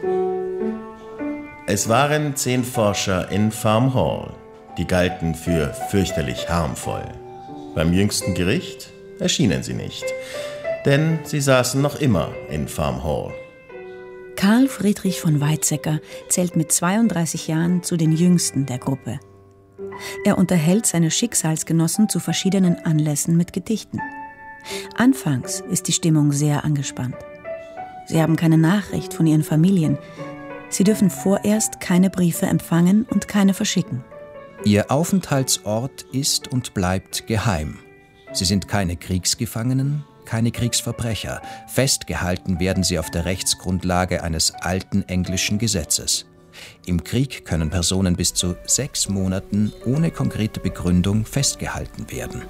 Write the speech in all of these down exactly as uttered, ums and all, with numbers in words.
Es waren zehn Forscher in Farm Hall. Die galten für fürchterlich harmvoll. Beim jüngsten Gericht erschienen sie nicht, denn sie saßen noch immer in Farm Hall. Karl Friedrich von Weizsäcker zählt mit zweiunddreißig Jahren zu den Jüngsten der Gruppe. Er unterhält seine Schicksalsgenossen zu verschiedenen Anlässen mit Gedichten. Anfangs ist die Stimmung sehr angespannt. Sie haben keine Nachricht von ihren Familien. Sie dürfen vorerst keine Briefe empfangen und keine verschicken. Ihr Aufenthaltsort ist und bleibt geheim. Sie sind keine Kriegsgefangenen, keine Kriegsverbrecher. Festgehalten werden sie auf der Rechtsgrundlage eines alten englischen Gesetzes. Im Krieg können Personen bis zu sechs Monaten ohne konkrete Begründung festgehalten werden.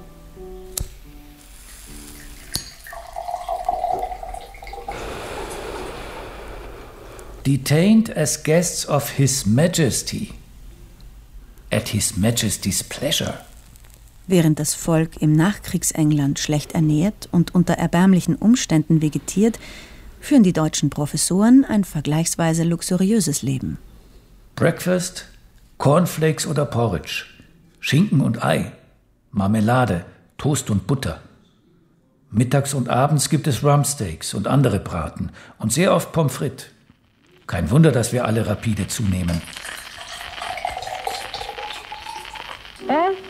Detained as guests of His Majesty. At His Majesty's pleasure. Während das Volk im Nachkriegsengland schlecht ernährt und unter erbärmlichen Umständen vegetiert, führen die deutschen Professoren ein vergleichsweise luxuriöses Leben. Breakfast, Cornflakes oder Porridge, Schinken und Ei, Marmelade, Toast und Butter. Mittags und abends gibt es Rumpsteaks und andere Braten und sehr oft Pommes frites. Kein Wunder, dass wir alle rapide zunehmen.